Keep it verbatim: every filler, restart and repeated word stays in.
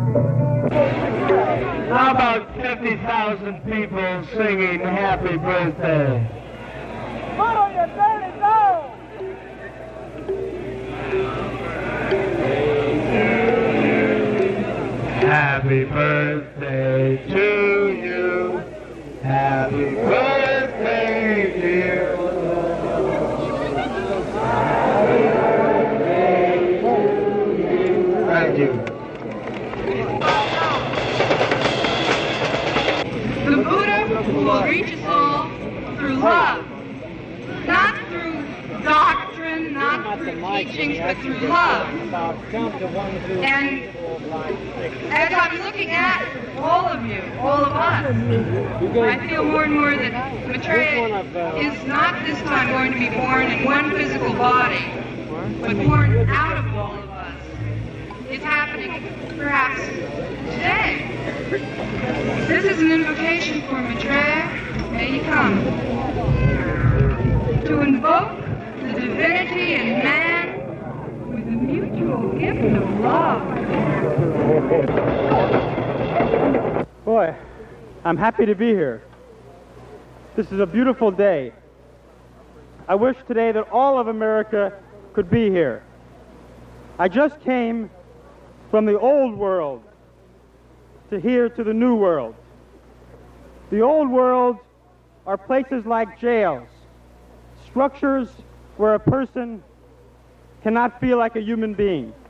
How about fifty thousand people singing Happy Birthday? Put on your dirty dog! Happy birthday to you. Happy birthday, dear. Happy birthday to you. Thank you. The Buddha will reach us all through love, not through doctrine, not through teachings, but through love. And as I'm looking at all of you, all of us, I feel more and more that Maitreya is not this time going to be born in one physical body, but born out of all of us. It's happening perhaps today. This is an invocation for Maitreya. May he come to invoke the divinity in man with the mutual gift of love. Boy, I'm happy to be here. This is a beautiful day. I wish today that all of America could be here. I just came from the old world to here to the new world. The old world are places like jails, structures where a person cannot feel like a human being.